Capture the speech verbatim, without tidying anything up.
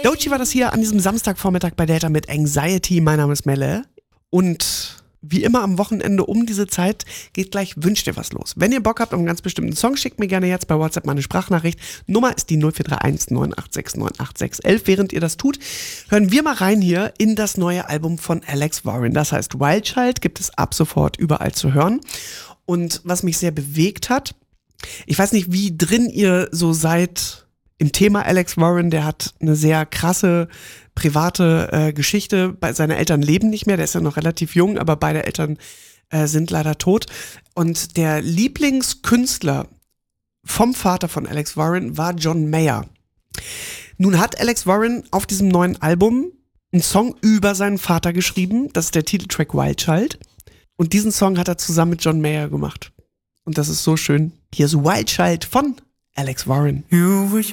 Doechii war das hier an diesem Samstagvormittag bei Delta mit Anxiety. Mein Name ist Melle und wie immer am Wochenende um diese Zeit geht gleich Wünsch dir was los. Wenn ihr Bock habt auf einen ganz bestimmten Song, schickt mir gerne jetzt bei WhatsApp mal eine Sprachnachricht. Nummer ist die null vier drei eins neun acht sechs neun acht sechs eins eins. Während ihr das tut, hören wir mal rein hier in das neue Album von Alex Warren. Das heißt Wild Child, gibt es ab sofort überall zu hören. Und was mich sehr bewegt hat, ich weiß nicht, wie drin ihr so seid im Thema Alex Warren, der hat eine sehr krasse private äh, Geschichte. Seine Eltern leben nicht mehr, der ist ja noch relativ jung, aber beide Eltern äh, sind leider tot. Und der Lieblingskünstler vom Vater von Alex Warren war John Mayer. Nun hat Alex Warren auf diesem neuen Album einen Song über seinen Vater geschrieben, das ist der Titeltrack Wild Child. Und diesen Song hat er zusammen mit John Mayer gemacht. Und das ist so schön. Hier ist Wild Child von Alex Warren. You wish